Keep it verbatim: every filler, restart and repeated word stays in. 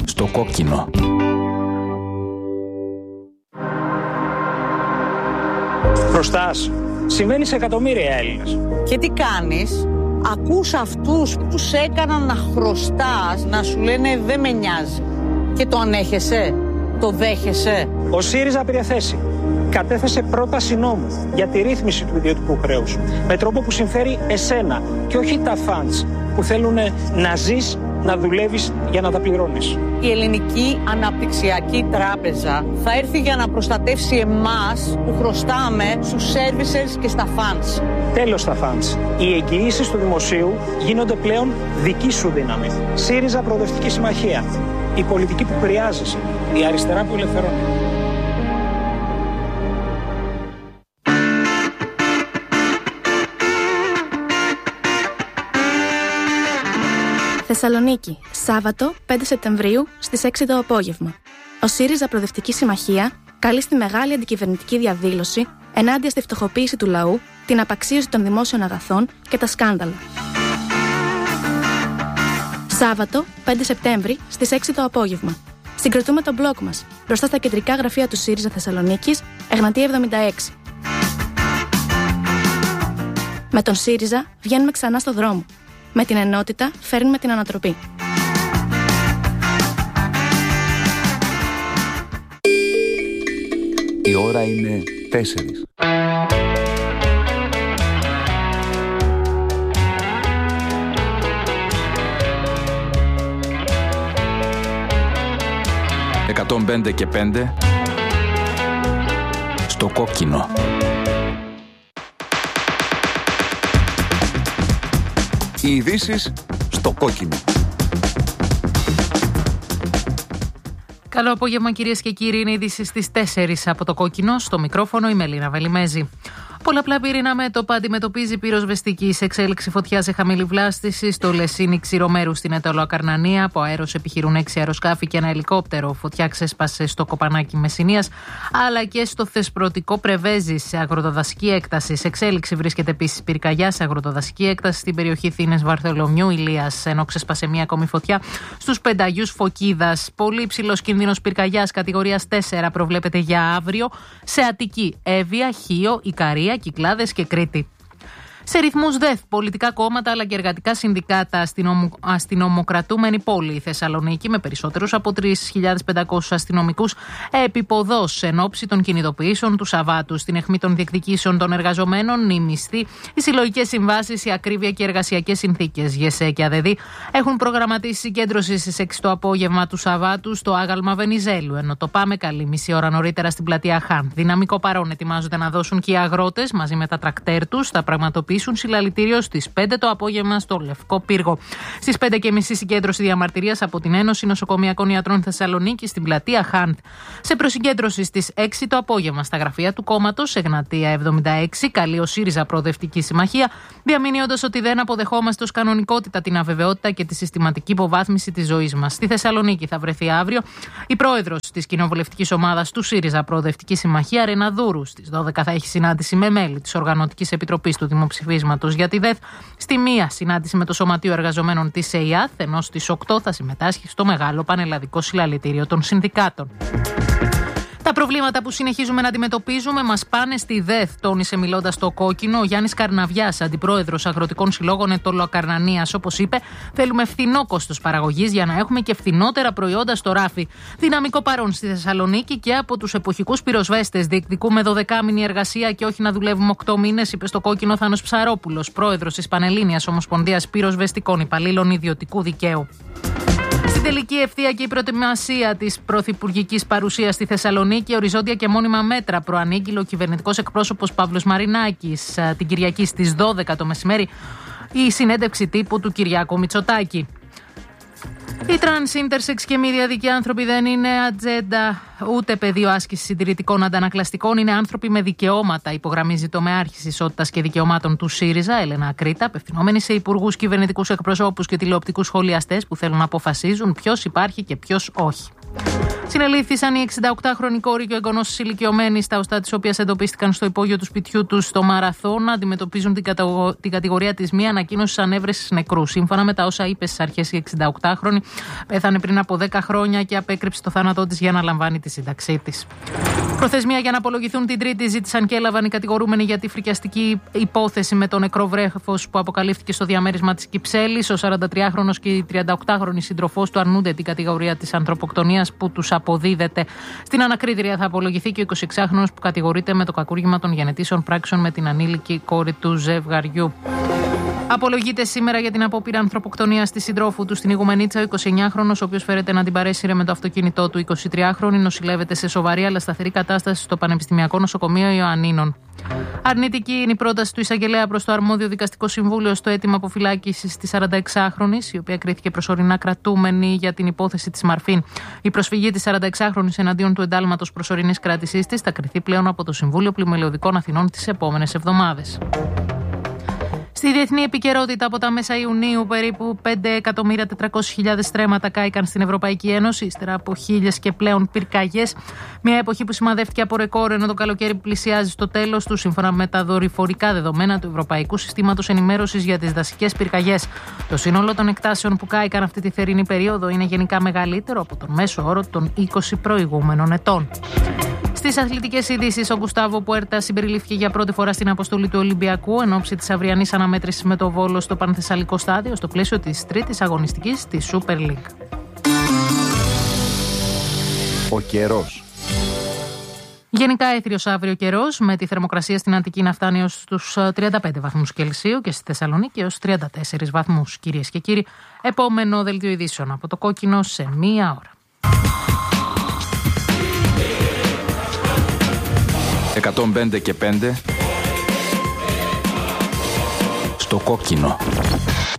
Στο κόκκινο. Χρωστάς. Συμβαίνει σε εκατομμύρια Έλληνες. Και τι κάνεις? Ακούς αυτούς που σε έκαναν να χρωστάς να σου λένε δεν με νοιάζει. Και το ανέχεσαι, το δέχεσαι. Ο ΣΥΡΙΖΑ πήρε θέση. Κατέθεσε πρόταση νόμου για τη ρύθμιση του ιδιωτικού χρέους. Με τρόπο που συμφέρει εσένα και όχι τα φαντς που θέλουν να ζεις, να δουλεύεις για να τα πληρώνεις. Η Ελληνική Αναπτυξιακή Τράπεζα θα έρθει για να προστατεύσει εμάς που χρωστάμε στους services και στα funds. Τέλος στα funds. Οι εγγυήσεις του δημοσίου γίνονται πλέον δική σου δύναμη. ΣΥΡΙΖΑ Προοδευτική Συμμαχία. Η πολιτική που χρειάζεσαι. Η αριστερά που ελευθερώνει. Θεσσαλονίκη, Σάββατο πέντε Σεπτεμβρίου στις έξι το απόγευμα. Ο ΣΥΡΙΖΑ Προοδευτική Συμμαχία καλεί στη μεγάλη αντικυβερνητική διαδήλωση ενάντια στη φτωχοποίηση του λαού, την απαξίωση των δημόσιων αγαθών και τα σκάνδαλα. Σάββατο πέντε Σεπτέμβρη στις έξι το απόγευμα. Συγκροτούμε τον μπλοκ μας μπροστά στα κεντρικά γραφεία του ΣΥΡΙΖΑ Θεσσαλονίκης, Εγνατία εβδομήντα έξι. Με τον ΣΥΡΙΖΑ βγαίνουμε ξανά στο δρόμο. Με την ενότητα φέρνουμε την ανατροπή. Η ώρα είναι τέσσερις. εκατόν πέντε και πέντε στο κόκκινο. Οι ειδήσεις στο κόκκινο. Καλό απόγευμα κυρίες και κύριοι, είναι ειδήσεις στις τέσσερις από το κόκκινο. Στο μικρόφωνο η Μελίνα Βελιμέζη. Πολλαπλά πυρηνά μέτωπα αντιμετωπίζει πυροσβεστική σε εξέλιξη φωτιά σε χαμηλή βλάστηση στο Λεσίνι Ξηρομέρου στην Αιτωλοακαρνανία. Από αέρος επιχειρούν έξι αεροσκάφη και ένα ελικόπτερο. Φωτιά ξέσπασε στο Κοπανάκι Μεσσηνίας αλλά και στο Θεσπρωτικό Πρεβέζη σε αγροτοδασική έκταση. Σε εξέλιξη βρίσκεται επίσης πυρκαγιά σε αγροτοδασική έκταση στην περιοχή Θήνες Βαρθολομιού Ηλίας. Ενώ ξέσπασε μία ακόμη φωτιά στους Πενταγιούς Φωκίδας. Πολύ υψηλός κίνδυνος πυρκαγιάς κατηγορίας τέσσερα προβλέπεται για αύριο σε Αττική, Εύβοια, Χίο, Ικαρία, Κυκλάδες και Κρήτη. Σε ρυθμούς ΔΕΘ, πολιτικά κόμματα αλλά και εργατικά συνδικάτα στην αστυνομοκρατούμενη πόλη η Θεσσαλονίκη με περισσότερους από τρεις χιλιάδες πεντακόσιους αστυνομικούς επίποδος εν ώψη των κινητοποιήσεων του Σαββάτου. Στην αιχμή των διεκδικήσεων των εργαζομένων, οι μισθοί, οι συλλογικές συμβάσεις, η ακρίβεια και οι εργασιακές συνθήκες. ΓΕΣΕ και ΑΔΕΔΗ έχουν προγραμματίσει συγκέντρωση στις έξι το απόγευμα του Σαββάτου στο άγαλμα Βενιζέλου. Ενώ το Πάμε καλή μισή ώρα νωρίτερα στην πλατεία Χάν. Δυναμικό παρόν ετοιμάζονται να δώσουν και οι αγρότες μαζί με τα τρακτέρ τους. Θα πραγματοποιήσουν συλλαλητήριο στις πέντε το απόγευμα στο Λευκό Πύργο. Στις πέντε και μισή συγκέντρωση διαμαρτυρίας από την Ένωση Νοσοκομειακών Ιατρών Θεσσαλονίκη στην πλατεία Χάντ. Σε προσυγκέντρωση στις έξι το απόγευμα στα γραφεία του κόμματος, Εγνατία εβδομήντα έξι, καλεί ο ΣΥΡΙΖΑ Προοδευτική Συμμαχία, διαμηνύοντας ότι δεν αποδεχόμαστε ως κανονικότητα την αβεβαιότητα και τη συστηματική υποβάθμιση της ζωής μας. Στη Θεσσαλονίκη θα βρεθεί αύριο η πρόεδρος της κοινοβουλευτικής ομάδας του ΣΥΡΙΖΑ Προοδευτική Συμμαχία, Ρένα Δούρου. Στις δώδεκα θα έχει συνάντηση με μέλη της Οργανωτικής Επιτροπής του Δημοψηφίσματος για τη ΔΕΘ. Στη μία συνάντηση με το Σωματείο Εργαζομένων της ΕΙΑΘ, ενώ στις οκτώ θα συμμετάσχει στο μεγάλο πανελλαδικό συλλαλητήριο των συνδικάτων. Τα προβλήματα που συνεχίζουμε να αντιμετωπίζουμε μας πάνε στη ΔΕΘ, τόνισε μιλώντας στο κόκκινο ο Γιάννης Καρναβιάς, αντιπρόεδρος Αγροτικών Συλλόγων Αιτωλοακαρνανίας. Όπως είπε, θέλουμε φθηνό κόστος παραγωγής για να έχουμε και φθηνότερα προϊόντα στο ράφι. Δυναμικό παρόν στη Θεσσαλονίκη και από τους εποχικούς πυροσβέστες. Διεκδικούμε δωδεκάμηνη εργασία και όχι να δουλεύουμε οκτώ μήνες, είπε στο κόκκινο Θάνος Ψαρόπουλος, πρόεδρος της Πανελλήνιας Ομοσπονδίας Πυροσβεστικών Υπαλλήλων Ιδιωτικού Δικαίου. Στην τελική ευθεία και η προετοιμασία της πρωθυπουργικής παρουσίας στη Θεσσαλονίκη, οριζόντια και μόνιμα μέτρα προανήγγειλε ο κυβερνητικός εκπρόσωπος Παύλος Μαρινάκης την Κυριακή στις δώδεκα το μεσημέρι, η συνέντευξη τύπου του Κυριάκου Μητσοτάκη. Οι τρανς, ίντερσεξ και μη διαδικοί άνθρωποι δεν είναι ατζέντα ούτε πεδίο άσκησης συντηρητικών αντανακλαστικών. Είναι άνθρωποι με δικαιώματα, υπογραμμίζει το Μεάρχης Ισότητας και Δικαιωμάτων του ΣΥΡΙΖΑ, Έλενα Ακρίτα, απευθυνόμενη σε υπουργούς, κυβερνητικούς εκπροσώπους και τηλεοπτικούς σχολιαστές που θέλουν να αποφασίζουν ποιος υπάρχει και ποιος όχι. Συνελήφθησαν η εξηνταοκτάχρονη κόρη και ο εγγονός της ηλικιωμένης, τα οστά της οποίας εντοπίστηκαν στο υπόγειο του σπιτιού τους στο Μαραθώνα, να αντιμετωπίζουν την, κατηγο... την κατηγορία της μη ανακοίνωσης ανέβρεσης νεκρού. Σύμφωνα με τα όσα είπε στις αρχές, η εξηνταοκτάχρονη πέθανε πριν από δέκα χρόνια και απέκρυψε το θάνατό της για να λαμβάνει τη σύνταξή της. Προθεσμία για να απολογηθούν την Τρίτη ζήτησαν και έλαβαν οι κατηγορούμενοι για τη φρικιαστική υπόθεση με το νεκρό βρέφος που αποκαλύφθηκε στο διαμέρισμα της Κυψέλης. Ο σαραντατριάχρονος και η τριανταοκτάχρονη σύντροφός του αρνούνται την κατηγορία της ανθρωποκτονίας που τους αποδίδεται. Στην ανακρίτρια θα απολογηθεί και ο εικοσιεξάχρονος που κατηγορείται με το κακούργημα των γενετήσεων πράξεων με την ανήλικη κόρη του ζευγαριού. Απολογείται σήμερα για την απόπειρα ανθρωποκτονίας της συντρόφου του στην Ηγουμενίτσα ο εικοσιεννιάχρονος, ο οποίος φέρεται να την παρέσυρε με το αυτοκίνητό του. εικοσιτριάχρονη νοσηλεύεται σε σοβαρή αλλά σταθερή κατάσταση στο Πανεπιστημιακό Νοσοκομείο Ιωαννίνων. Αρνητική είναι η πρόταση του εισαγγελέα προς το αρμόδιο δικαστικό συμβούλιο στο αίτημα αποφυλάκησης της σαρανταεξάχρονης, η οποία κρίθηκε προσωρινά κρατούμενη για την υπόθεση της Μαρφίν. Η προσφυγή της σαρανταεξάχρονης εναντίον του εντάλματος προσωρινής κράτησής της θα κριθεί πλέον από το Συμβούλιο Πλημελιωδικών Αθηνών τις επόμενες εβδομάδες. Στη διεθνή επικαιρότητα, από τα μέσα Ιουνίου, περίπου πέντε εκατομμύρια τετρακόσιες χιλιάδες στρέμματα κάηκαν στην Ευρωπαϊκή Ένωση, ύστερα από χίλιες και πλέον πυρκαγιές. Μια εποχή που σημαδεύτηκε από ρεκόρ, ενώ το καλοκαίρι πλησιάζει στο τέλος του, σύμφωνα με τα δορυφορικά δεδομένα του Ευρωπαϊκού Συστήματος Ενημέρωσης για τις Δασικές Πυρκαγιές. Το σύνολο των εκτάσεων που κάηκαν αυτή τη θερινή περίοδο είναι γενικά μεγαλύτερο από τον μέσο όρο των είκοσι προηγούμενων ετών. Στις αθλητικές ειδήσεις, ο Γκουστάβο Πουέρτα συμπεριλήφθηκε για πρώτη φορά στην αποστολή του Ολυμπιακού εν ώψη της αυριανής αναμέτρησης με το Βόλο στο Πανθεσσαλικό στάδιο, στο πλαίσιο της τρίτης αγωνιστικής της Super League. Ο καιρός. Γενικά έθριος αύριο καιρός, με τη θερμοκρασία στην Αττική να φτάνει ως τους τριάντα πέντε βαθμούς Κελσίου και στη Θεσσαλονίκη ως τριάντα τέσσερις βαθμούς. Κυρίες και κύριοι, επόμενο δελτίο ειδήσεων από το Κόκκινο σε μία ώρα. εκατόν πέντε και πέντε στο Κόκκινο.